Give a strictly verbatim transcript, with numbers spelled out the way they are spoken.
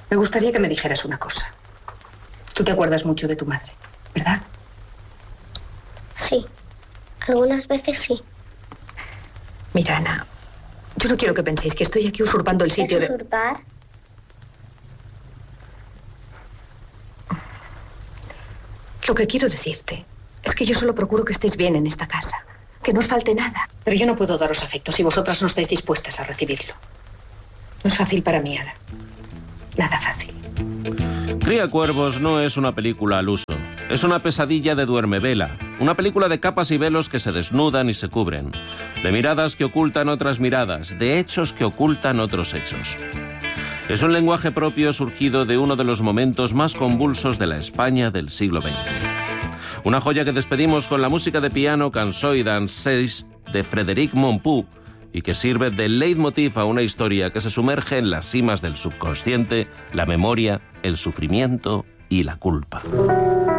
Me gustaría que me dijeras una cosa. Tú te acuerdas mucho de tu madre, ¿verdad? Sí. Algunas veces sí. Mira, Ana, yo no quiero que penséis que estoy aquí usurpando el sitio ¿Es de... usurpar? Lo que quiero decirte es que yo solo procuro que estéis bien en esta casa, que no os falte nada. Pero yo no puedo daros afecto si vosotras no estáis dispuestas a recibirlo. No es fácil para mí, Ana. Nada fácil. Cría Cuervos no es una película al uso. Es una pesadilla de duermevela. Una película de capas y velos que se desnudan y se cubren. De miradas que ocultan otras miradas. De hechos que ocultan otros hechos. Es un lenguaje propio surgido de uno de los momentos más convulsos de la España del siglo veinte. Una joya que despedimos con la música de piano Cançó d'Ansells de Frédéric Montpou y que sirve de leitmotiv a una historia que se sumerge en las cimas del subconsciente, la memoria, el sufrimiento y la culpa.